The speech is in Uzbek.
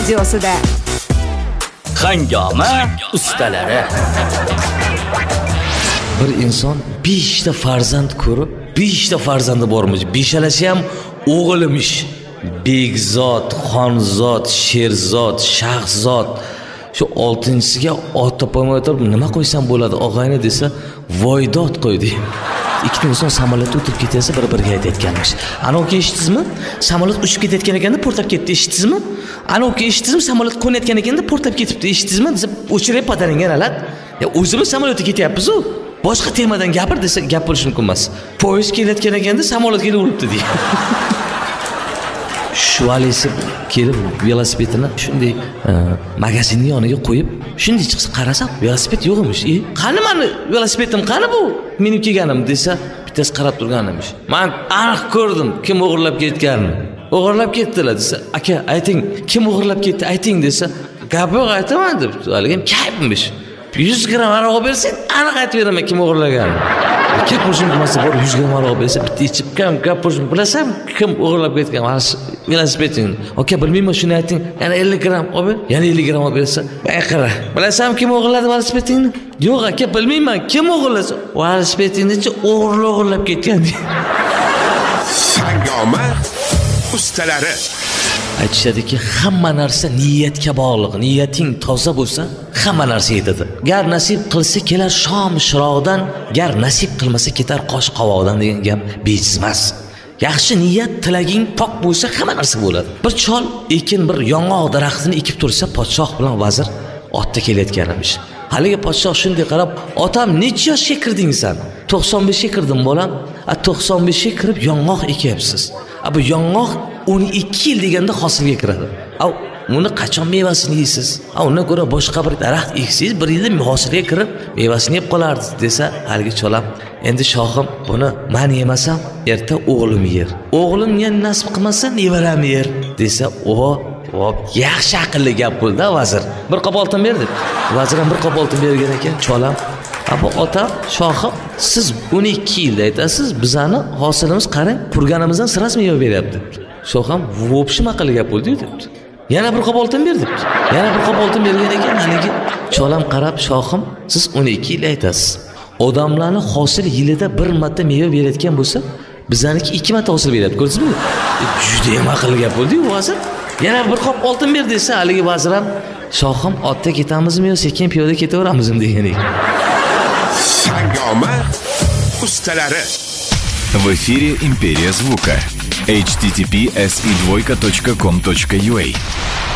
studiosida Hangoma ustalari. Bir inson 5 ta farzand ko'rib, 5 ta farzandi bormish. Beshalasi ham o'g'ilmish. Begzod, Xonzod, Sherzod, Shahzod. Shu 6-siga ot topolmay o'tirib, nima qo'ysam bo'ladi, og'ayni desa, Voydod qo'ydi. Ikkita inson samolyotda o'tirib ketsa, bir-biriga aytayotganmish. Ana o'ki eshitdingizmi? Samolyot uchib ketayotgan ekanda portlab ketdi, eshitdingizmi? Ana o'ki eshitdingizmi? Samolyot qo'nayotgan ekanda portlab ketibdi, eshitdingizmi? Desa, o'chirib pataringga alat. Ya o'zimiz samolyotda ketyapmiz-ku. Boshqa temadan gapir desa, gap bo'lishi mumkin emas. Poyezd kelayotgan ekanda samolyot kelib uribdi deydi. Shu alisi kelib velosipedini shunday magazinning yoniga qo'yib, shunday chiqsa qarasam, velosiped yo'q emish. Qani meni velosipedim, qani bu? Mening kelganim desa, bittasi qarab turgan emish. Men aniq ko'rdim kim o'g'irlab ketganini. O'g'irlab ketdilar desa, aka ayting, kim o'g'irlab ketdi ayting desa, gap yo'q aytaman deb. Haligim kayfmish. 100 gram aroq bersang, aniq aytib beraman kim o'g'irlaganini. Gap bo'lsin demasa, bor 100 gram aroq bersa, bitta ichib gap bo'lsin. Bilasam kim o'g'irlab ketgan velosipedingni. Aka bilmayman, shuni ayting. Yana 50 gram olib, yana 50 gram olib bersa, bayqara. Bilasam kim o'g'irladi velosipedingni? Yo'q aka, bilmayman, kim o'g'irlasa, velosipedingni o'g'irlab ketgan. Hangoma ustalari. Aytishadiki, hamma narsa niyatga bog'liq. Niyating toza bo'lsa, hamma narsa yetadi. Gar nasib qilsa kelar shom shirog'dan, gar nasib qilmasa ketar qosh qovoqdan degan gap bejiz emas. Yaxshi niyat, tilaging pok bo'lsa, hamma narsa bo'ladi. Bir chol ekin bir yong'oq daraxtini ekib tursa, podshoh bilan vazir otda kelayotgan emish. Haligi podshoh shunday qarab, "Otam, necha yoshga kirdingiz sen?" 95 ga kirdim bolam. 95 ga kirib yong'oq ekyapsiz. Bu yong'oq 12 yil deganda hosilga kiradi. Uni qachon mevasini yeysiz? Undan ko'ra boshqa bir daraxt eksangiz, bir yilda hosilga kirib, mevasini yeb qolardi desa, haligi cholam, "Endi shohim, buni men yemasam, erta o'g'lim yer. O'g'limga nasib qilmasa, nevaram yer" desa, yaxshi aqlli gap bo'ldi vazir. Bir qop oltin berdi. Vazir ham bir qop oltin bergan ekan, cholam, "Abu otam, shohim, siz 12 yilda aytasiz, bizani hosilimiz qarang, qurganimizdan sirasi meva beryapti." Shohim, "Vobshim aqlli gap bo'ldi" debdi. Yana bir qop oltin berdi. Yana bir qop oltin bergan ekan, haligi cholam qarab, "Shohim, siz 12 yil aytasiz. Odamlarning hosil yilida bir marta meva berayotgan bo'lsa, bizaniki 2 marta hosil beryapti. Ko'rdingizmi?" Juda ham aqlli gap bo'ldi-ku vazir. Yana bir qop oltin ber desa, haligi vazir ham, "Shohim, otda ketamizmi yo sekin piyoda ketaveramizmi" degan ekan. Hangoma ustalari. В эфире «Империя звука». https://com.ua